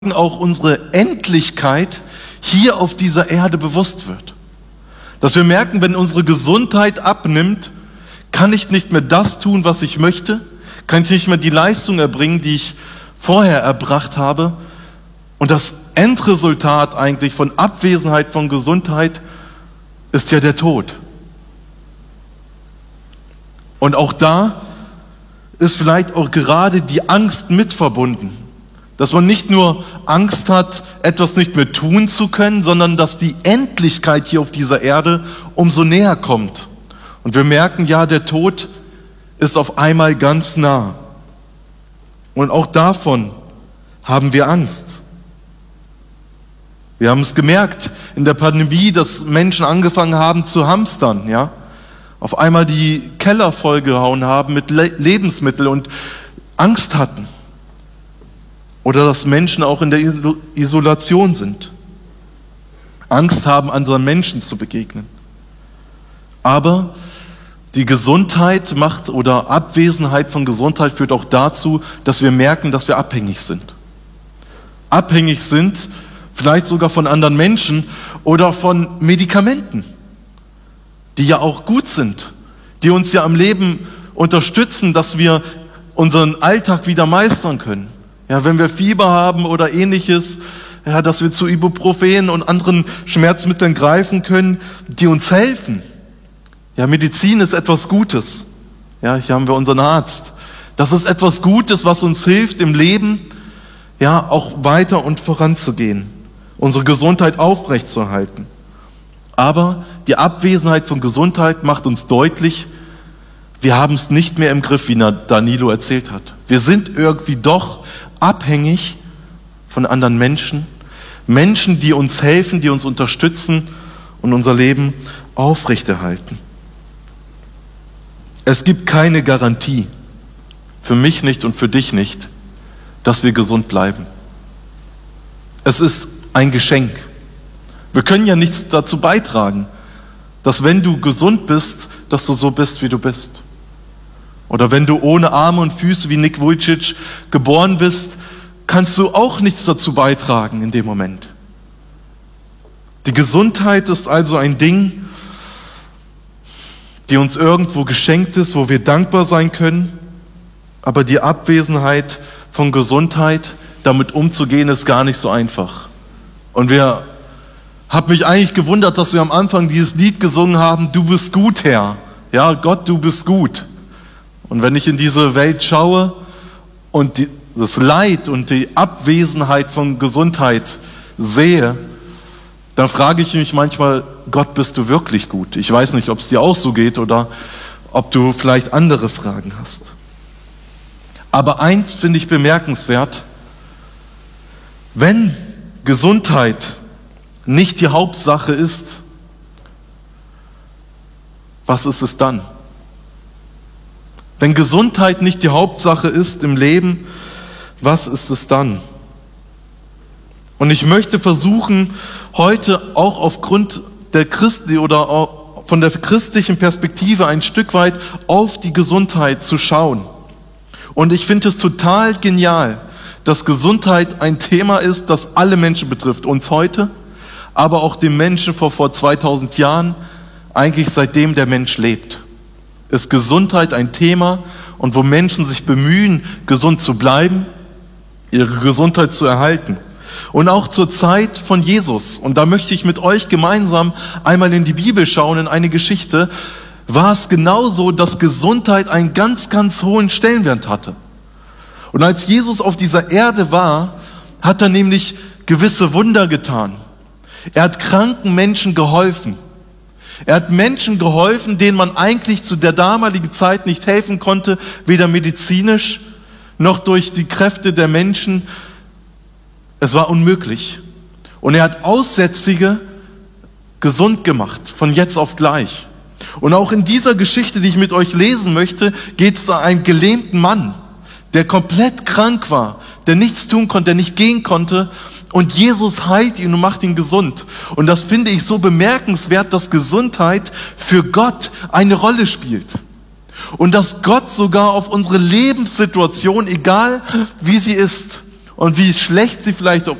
auch unsere Endlichkeit hier auf dieser Erde bewusst wird. Dass wir merken, wenn unsere Gesundheit abnimmt, kann ich nicht mehr das tun, was ich möchte, kann ich nicht mehr die Leistung erbringen, die ich vorher erbracht habe. Und das Endresultat eigentlich von Abwesenheit von Gesundheit ist ja der Tod. Und auch da ist vielleicht auch gerade die Angst mit verbunden. Dass man nicht nur Angst hat, etwas nicht mehr tun zu können, sondern dass die Endlichkeit hier auf dieser Erde umso näher kommt. Und wir merken, ja, der Tod ist auf einmal ganz nah. Und auch davon haben wir Angst. Wir haben es gemerkt in der Pandemie, dass Menschen angefangen haben zu hamstern, ja. Auf einmal die Keller vollgehauen haben mit Lebensmitteln und Angst hatten. Oder dass Menschen auch in der Isolation sind. Angst haben, anderen Menschen zu begegnen. Aber die Gesundheit macht oder Abwesenheit von Gesundheit führt auch dazu, dass wir merken, dass wir abhängig sind. Abhängig sind, vielleicht sogar von anderen Menschen oder von Medikamenten, die ja auch gut sind, die uns ja am Leben unterstützen, dass wir unseren Alltag wieder meistern können. Ja, wenn wir Fieber haben oder ähnliches, ja, dass wir zu Ibuprofen und anderen Schmerzmitteln greifen können, die uns helfen. Ja, Medizin ist etwas Gutes. Ja, hier haben wir unseren Arzt. Das ist etwas Gutes, was uns hilft im Leben, ja, auch weiter und voranzugehen, unsere Gesundheit aufrechtzuerhalten. Aber die Abwesenheit von Gesundheit macht uns deutlich, wir haben es nicht mehr im Griff, wie Danilo erzählt hat. Wir sind irgendwie doch abhängig von anderen Menschen, Menschen, die uns helfen, die uns unterstützen und unser Leben aufrechterhalten. Es gibt keine Garantie, für mich nicht und für dich nicht, dass wir gesund bleiben. Es ist ein Geschenk. Wir können ja nichts dazu beitragen, dass wenn du gesund bist, dass du so bist, wie du bist. Oder wenn du ohne Arme und Füße wie Nick Vujicic geboren bist, kannst du auch nichts dazu beitragen in dem Moment. Die Gesundheit ist also ein Ding, die uns irgendwo geschenkt ist, wo wir dankbar sein können. Aber die Abwesenheit von Gesundheit, damit umzugehen, ist gar nicht so einfach. Und hab mich eigentlich gewundert, dass wir am Anfang dieses Lied gesungen haben, du bist gut, Herr. Ja, Gott, du bist gut. Und wenn ich in diese Welt schaue und das Leid und die Abwesenheit von Gesundheit sehe, dann frage ich mich manchmal, Gott, bist du wirklich gut? Ich weiß nicht, ob es dir auch so geht oder ob du vielleicht andere Fragen hast. Aber eins finde ich bemerkenswert, wenn Gesundheit nicht die Hauptsache ist, was ist es dann? Wenn Gesundheit nicht die Hauptsache ist im Leben, was ist es dann? Und ich möchte versuchen, heute auch aufgrund der oder auch von der christlichen Perspektive ein Stück weit auf die Gesundheit zu schauen. Und ich finde es total genial, dass Gesundheit ein Thema ist, das alle Menschen betrifft, uns heute, aber auch den Menschen vor 2000 Jahren, eigentlich seitdem der Mensch lebt. Ist Gesundheit ein Thema und wo Menschen sich bemühen, gesund zu bleiben, ihre Gesundheit zu erhalten. Und auch zur Zeit von Jesus, und da möchte ich mit euch gemeinsam einmal in die Bibel schauen, in eine Geschichte, war es genauso, dass Gesundheit einen ganz, ganz hohen Stellenwert hatte. Und als Jesus auf dieser Erde war, hat er nämlich gewisse Wunder getan. Er hat kranken Menschen geholfen. Er hat Menschen geholfen, denen man eigentlich zu der damaligen Zeit nicht helfen konnte, weder medizinisch noch durch die Kräfte der Menschen. Es war unmöglich. Und er hat Aussätzige gesund gemacht, von jetzt auf gleich. Und auch in dieser Geschichte, die ich mit euch lesen möchte, geht es um einen gelähmten Mann, der komplett krank war, der nichts tun konnte, der nicht gehen konnte. Und Jesus heilt ihn und macht ihn gesund. Und das finde ich so bemerkenswert, dass Gesundheit für Gott eine Rolle spielt. Und dass Gott sogar auf unsere Lebenssituation, egal wie sie ist, und wie schlecht sie vielleicht auch